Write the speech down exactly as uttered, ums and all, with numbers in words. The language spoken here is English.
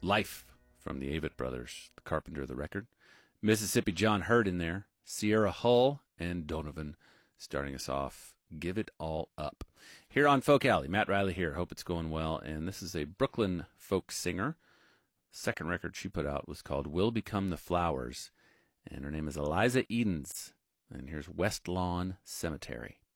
Life from the Avett Brothers, the Carpenter of the record. Mississippi John Hurt in there. Sierra Hull and Donovan starting us off. Give It All Up. Here on Folk Alley, Matt Riley here. Hope it's going well. And this is a Brooklyn folk singer. The second record she put out was called Will Become the Flowers. And her name is Eliza Edens. And here's West Lawn Cemetery.